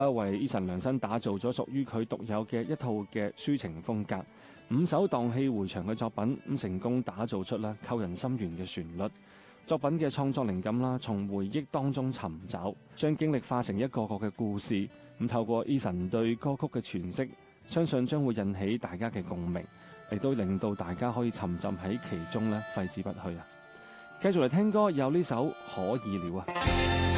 為 Eason 量身打造咗屬於佢獨有嘅一套嘅抒情風格，5首蕩氣迴腸嘅作品，成功打造出啦扣人心弦嘅旋律。作品嘅創作靈感啦，從回憶當中尋找，將經歷化成一個個嘅故事。透過 Eason 對歌曲嘅詮釋，相信將會引起大家嘅共鳴，亦都令到大家可以沉浸喺其中咧，揮之不去啊！繼續嚟聽歌，有呢首可以了啊！